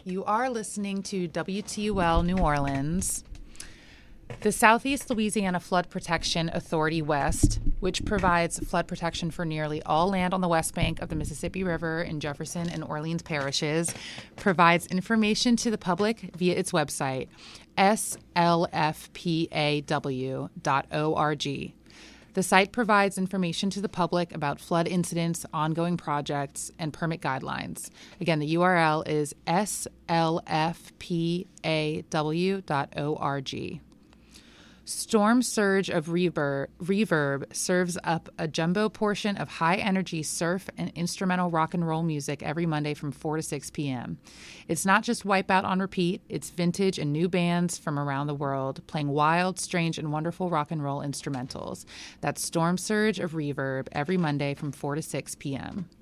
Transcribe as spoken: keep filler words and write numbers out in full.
You are listening to W T U L New Orleans. The Southeast Louisiana Flood Protection Authority West, which provides flood protection for nearly all land on the west bank of the Mississippi River in Jefferson and Orleans parishes, provides information to the public via its website, S L F P A W dot org. The site provides information to the public about flood incidents, ongoing projects, and permit guidelines. Again, the U R L is S L F P A W dot org. Storm Surge of Reverb, Reverb serves up a jumbo portion of high-energy surf and instrumental rock and roll music every Monday from four to six p.m. It's not just Wipeout on repeat. It's vintage and new bands from around the world playing wild, strange, and wonderful rock and roll instrumentals. That's Storm Surge of Reverb every Monday from four to six p.m.